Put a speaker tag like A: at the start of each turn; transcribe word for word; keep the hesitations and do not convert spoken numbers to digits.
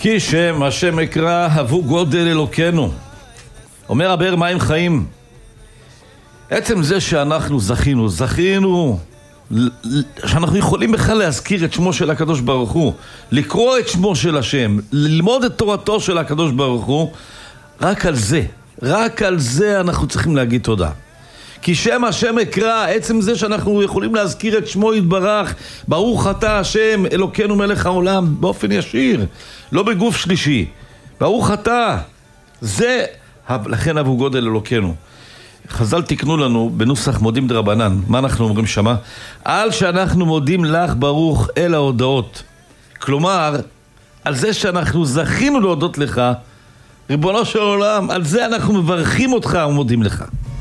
A: כי שם השם אקרא הבו גודל אלוקנו. אומר הבאר מים חיים, עצם זה שאנחנו זכינו, זכינו שאנחנו יכולים בכלל להזכיר את שמו של הקדוש ברוך הוא, לקרוא את שמו של השם, ללמוד את תורתו של הקדוש ברוך הוא, רק על זה, רק על זה אנחנו צריכים להגיד תודה. כי שם השם אקרא, עצם זה שאנחנו יכולים להזכיר את שמו יתברך, ברוך אתה השם אלוקנו מלך העולם, באופן ישיר, לא בגוף שלישי, ברוך אתה, זה לכן אבו גודל אלוקנו. חז"ל תקנו לנו בנוסח מודים דרבנן, מה אנחנו אומרים שמה? על שאנחנו מודים לך ברוך אל ההודעות, כלומר על זה שאנחנו זכינו להודות לך ריבונו של עולם, על זה אנחנו מברכים אותך ומודים לך.